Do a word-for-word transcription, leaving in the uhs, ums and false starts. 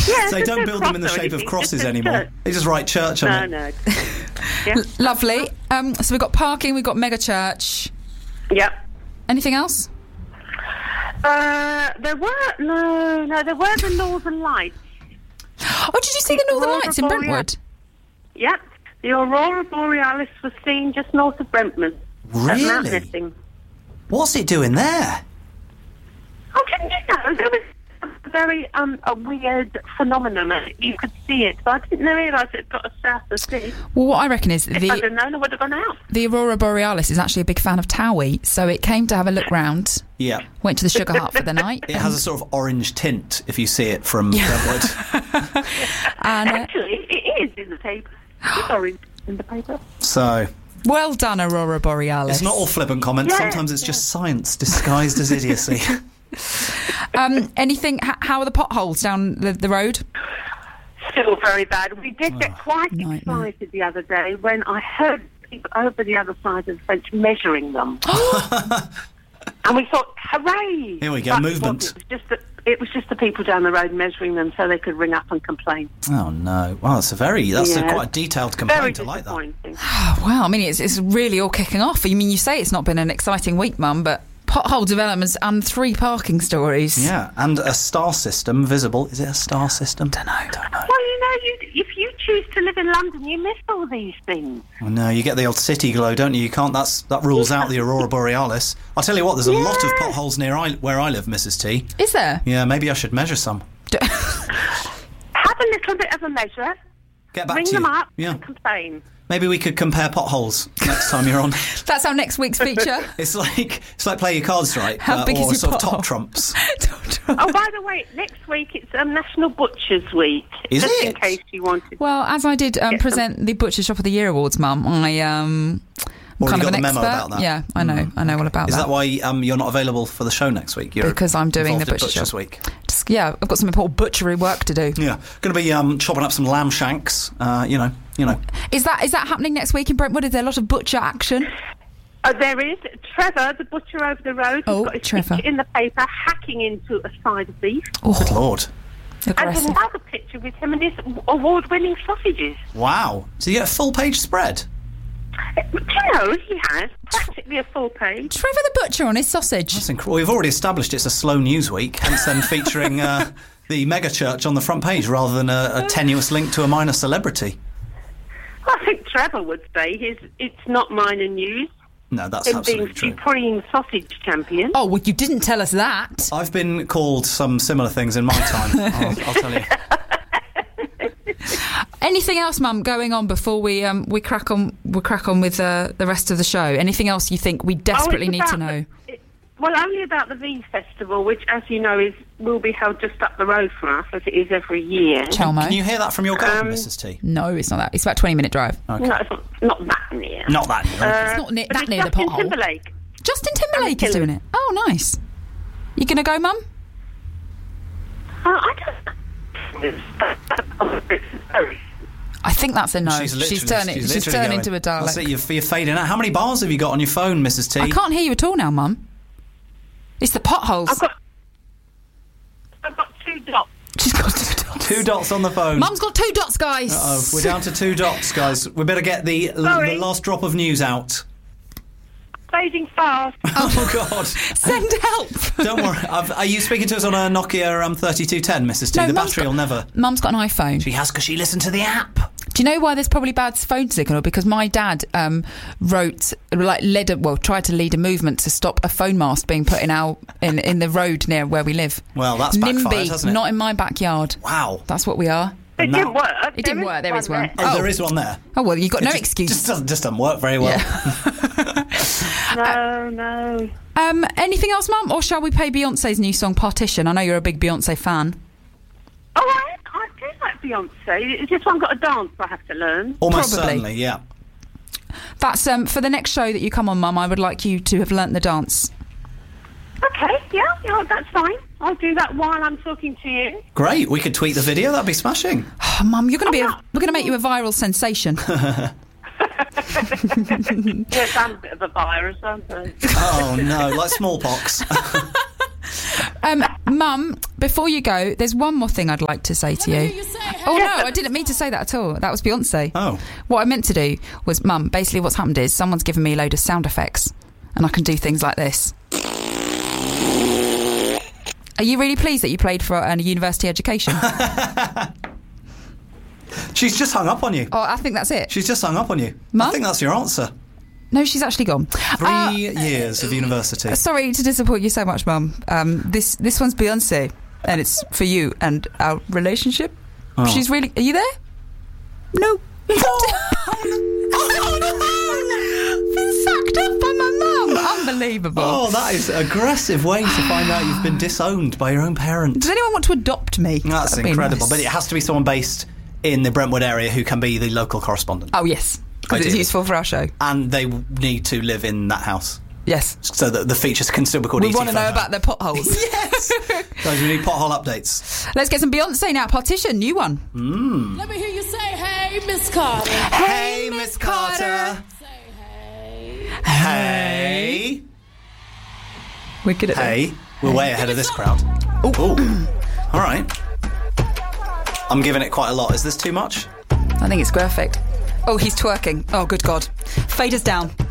Yeah, they don't build them in the shape of crosses anymore. Church. They just write church on no, it. No, no. Yeah. L- lovely. Um, so we've got parking, we've got mega church. Yep. Anything else? Uh, there were no, no, there were the Northern Lights. Oh, did you see the, The Northern Aurora Lights in Boreal- Brentwood? Yep. The Aurora Borealis was seen just north of Brentwood. At Mount Really? Nessing. What's it doing there? Oh, didn't you know? There was a very um, a weird phenomenon. You could see it, but I didn't realise it got us south of the sea. Well, what I reckon is If I'd the have known, I would have gone out. the Aurora Borealis is actually a big fan of Towie, so it came to have a look round. Yeah. Went to the Sugar Hut for the night. It has a sort of orange tint if you see it from Brentwood. And, uh, Actually, it is in the paper. It's orange in the paper. So, well done, Aurora Borealis. it's not all flippant comments. Yeah, Sometimes it's yeah. just science disguised as idiocy. Um, anything? H- how are the potholes down the, the road? Still very bad. We did get quite nightmare. excited the other day when I heard people over the other side of the fence measuring them. And we thought, hooray! Here we go, But movement. It was, just the, it was just the people down the road measuring them so they could ring up and complain. Oh no! Well, that's a very that's a Yeah. quite a detailed Very complaint. I like that. disappointing. Oh, wow, I mean, it's, it's really all kicking off. I mean, you say it's not been an exciting week, Mum, but pothole developments and three parking stories. Yeah, and a star system visible. Is it a star system? Don't know. Don't know. Well, you know, you, if you choose to live in London, you miss all these things. Oh, no, you get the old city glow, don't you? You can't. That's that rules out the Aurora Borealis. I'll tell you what. There's a lot of Yeah. potholes near I, where I live, Missus T. Is there? Yeah, maybe I should measure some. Have a little bit of a measure, Get back ring to them you. up, Yeah, and complain. maybe we could compare potholes next time you're on. That's our next week's feature. It's like it's like play your cards right, How uh, big or is sort your of top pothole? trumps. Oh, by the way, next week it's um, National Butchers Week. Is just it? in case you wanted. Well, as I did um, Yes, present the Butcher Shop of the Year awards, Mum, I um, I'm Already kind of got an the memo expert. about that? Yeah, I know, I know all about Is that. that why um, you're not available for the show next week? You're Because I'm doing the involved in Butcher Butchers Shop. Week. Just, yeah, I've got some important butchery work to do. Yeah, going to be um, chopping up some lamb shanks. Uh, you know, you know. Is that is that happening next week in Brentwood? Is there a lot of butcher action? Oh, there is Trevor, the butcher over the road, who's Oh, got his Trevor. picture in the paper hacking into a side of beef. Good Lord! And Aggressive. there's another picture with him and his award-winning sausages. Wow! So you get a full page spread. Uh, Do you know, he has practically a full page. Trevor the butcher on his sausage. That's incredible. We've already established it's a slow news week, hence then featuring uh, the mega church on the front page rather than a, a tenuous link to a minor celebrity. I think Trevor would say his it's not minor news. No, that's Him absolutely being true. supreme sausage champion. Oh, well, you didn't tell us that. I've been called some similar things in my time. I'll, I'll tell you. Anything else, Mum, going on before we um we crack on we crack on with uh, the rest of the show? Anything else you think we desperately Oh, it's need to about know? the- it- well, only about the V Festival, which, as you know, is will be held just up the road from us, as it is every year. Chelmo? Can you hear that from your garden, Um, Missus T? No, it's not that. It's about a twenty minute drive. No, it's not, not that near. Not that near. Uh, It's not near- but that it's near the Justin pothole. Timberlake. Justin Timberlake is Timberlake. doing it. Oh, nice. You gonna go, Mum? Uh, I don't. I think that's a no. She's literally, turning. She's, literally turning going. into a That's Dalek. it, you're, you're fading out. How many bars have you got on your phone, Missus T? I can't hear you at all now, Mum. It's the potholes. I've got. I've got two dots. She's got two dots. Two dots on the phone. Mum's got two dots, guys. Uh-oh, we're down to two dots, guys. We better get the, Sorry. the last drop of news out. Fading fast. Oh, God. Send help. Don't worry. I've, are you speaking to us on a Nokia um, thirty-two ten, Missus T? No, the Mum's battery got- will never... Mum's got an iPhone. She has because she listened to the app. Do you know why there's probably bad phone signal? Because my dad um, wrote, like, led a, well, tried to lead a movement to stop a phone mast being put in our in, in the road near where we live. Well, that's backfired, NIMBY, hasn't it? not in my backyard. Wow. That's what we are. It now- didn't work. It didn't work. There is one. Oh, Oh. there is one there. Oh well, you've got It no just, excuse. Just doesn't, just doesn't work very well. No, no. Um, anything else, Mum? Or shall we play Beyonce's new song, Partition? I know you're a big Beyonce fan. Oh, I, I do like Beyonce. It's just one got a dance I have to learn. Almost Probably. certainly, yeah. That's um, for the next show that you come on, Mum. I would like you to have learnt the dance. Okay, yeah, yeah, that's fine. I'll do that while I'm talking to you. Great. We could tweet the video. That'd be smashing. Oh, Mum, you're going to be. A, Oh, we're going to make you a viral sensation. Yes, I'm a bit of a virus, aren't I? Oh, no. Like smallpox. Um, Um, Mum, before you go, there's one more thing I'd like to say to you. you say, hey. Oh, no, I didn't mean to say that at all. That was Beyonce. Oh. What I meant to do was, Mum, basically what's happened is someone's given me a load of sound effects and I can do things like this. Are you really pleased that you played for a university education? She's just hung up on you. Oh, I think that's it. She's just hung up on you. Mum? I think that's your answer. No, she's actually gone. Three Uh, years of university. Sorry to disappoint you so much, Mum. Um, this this one's Beyonce, and it's for you and our relationship. Oh. She's really. Are you there? No. Been sucked up by my mum. Unbelievable. Oh, that is an aggressive way to find out you've been disowned by your own parent. Does anyone want to adopt me? That's That'd be incredible. nice. But it has to be someone based in the Brentwood area who can be the local correspondent. Oh yes, because it's Ideally. useful for our show. And they need to live in that house. Yes. So that the features can still be called We E T want to know Phone about the potholes. Yes! Guys, we need pothole updates. Let's get some Beyonce now. Partition, new one. Let me hear you say, hey, Miss Carter. Hey, Miss Carter. Say, hey. Hey. We're good at Hey. We're way ahead of this crowd. Ooh. All right. I'm giving it quite a lot. Is this too much? I think it's perfect. Oh, he's twerking. Oh, good God. Fade us down.